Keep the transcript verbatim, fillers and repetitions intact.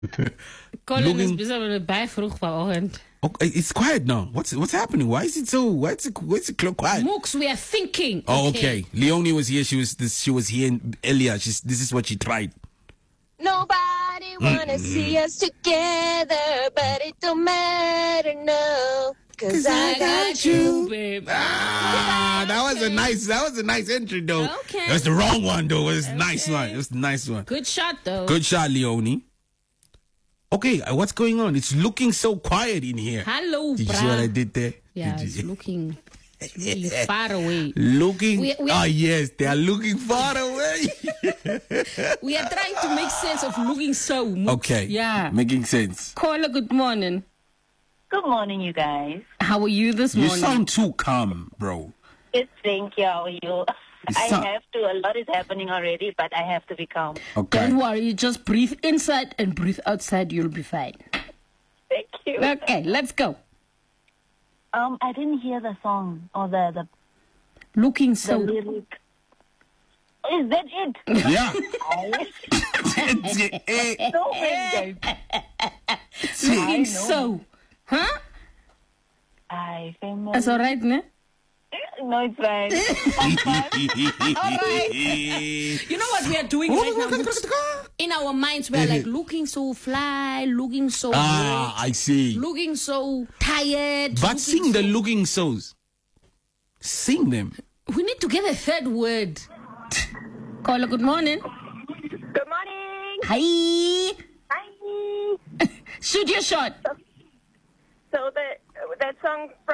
Colin Looking- is busy baie vroeg vanoggend. Okay, it's quiet now. What's what's happening? Why is it so? Why is it? What's it quiet? Mooks, we are thinking. Oh, okay. Leonie was here. She was this. She was here earlier. She's. This is what she tried. Nobody wanna see us together, but it don't matter, no. Cause I got you. babe. Ah, that was a nice. That was a nice entry, though. Okay. That's the wrong one, though. It was a nice one. It was a nice one. Good shot, though. Good shot, Leonie. Okay, uh, what's going on? It's looking so quiet in here. Hello, Did you bruh. see what I did there? Yeah, Did it's you- looking, it's really far away. Looking. We- we Ah, are- yes, they are looking far away. We are trying to make sense of looking so. Mooks. Okay. Yeah. Making sense. Caller, good morning. Good morning, you guys. How are you this You morning? sound too calm, bro. Good, thank you. How are you? I sound- have to. A lot is happening already, but I have to be calm. Okay. Don't worry, just breathe inside and breathe outside. You'll be fine. Thank you. Okay, let's go. Um, I didn't hear the song or the the, Looking the so. lyric. Is that it? Yeah. So many guys. Looking know. so. Huh? I famous. That's all right, ne? No, it's fine. You know what we are doing right now? Mooks? In our minds, we are like looking so fly, looking so Ah, I see. good, looking so tired. But looking sing the so- looking souls. Sing them. We need to get a third word. Caller, good morning. Good morning. Hi. Hi. Shoot your shot. So that that song